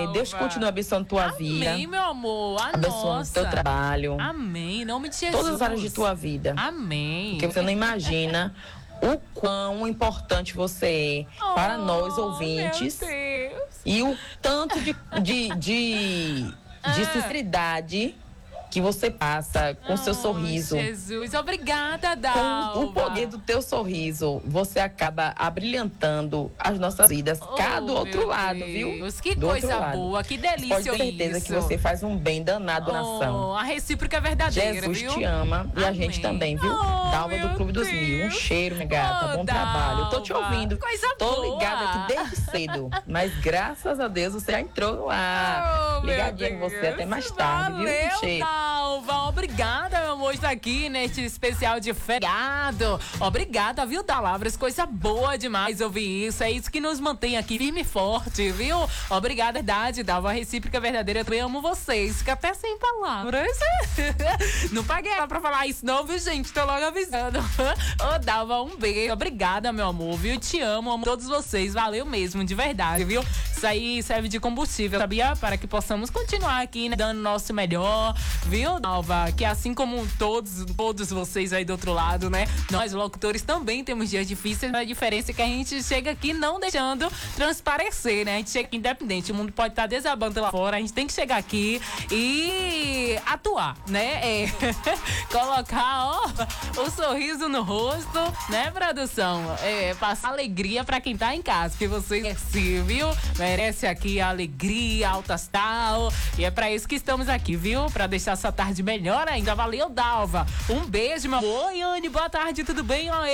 Deus continue abençoando tua vida. Amém, meu amor. Abençoando o teu trabalho. Amém. Em nome de Jesus. Todas as áreas de tua vida. Amém. Porque você não imagina o quão importante você é para nós, ouvintes. Meu Deus. E o tanto de sinceridade que você passa com seu sorriso. Jesus, obrigada, Dalva. Com o poder do teu sorriso, você acaba abrilhantando as nossas vidas. Cá do outro lado, viu? Que do coisa boa, que delícia. Pode ter certeza que você faz um bem danado na nação. A recíproca é verdadeira, Jesus viu? te ama e a gente também, viu? Dalva do Clube dos Mil. Um cheiro, minha gata. Bom trabalho. Eu tô te ouvindo. Coisa tô boa. ligada aqui desde cedo. Mas graças a Deus você já entrou lá. Ligadinha com você até mais tarde, viu? Um cheiro. Dalva, obrigada, meu amor, estar aqui neste especial de feriado. Obrigada, viu, Palavras? Coisa boa demais ouvir isso. É isso que nos mantém aqui firme e forte, viu? Obrigada, verdade, Dalva. A recíproca verdadeira. Eu também amo vocês. Fica até sem palavras. Não paguei ela pra falar isso, não, viu, gente? Tô logo avisando. Ô, Dalva, um beijo. Obrigada, meu amor, viu? Te amo todos vocês. Valeu mesmo, de verdade, viu? Isso aí serve de combustível, sabia? Para que possamos continuar aqui, né, dando o nosso melhor, viu, Dalva? Que assim como todos vocês aí do outro lado, né? Nós, locutores, também temos dias difíceis. A diferença é que a gente chega aqui não deixando transparecer, né? A gente chega aqui independente. O mundo pode estar desabando lá fora. A gente tem que chegar aqui e atuar, né? Colocar, ó, o sorriso no rosto, né, produção? Passar alegria pra quem tá em casa. Que vocês merecem, viu? Merece aqui a alegria, alto astral. E é pra isso que estamos aqui, viu? Pra deixar essa tarde melhor ainda. Valeu, Dalva. Um beijo, meu amor. Oi, Anne, boa tarde, tudo bem?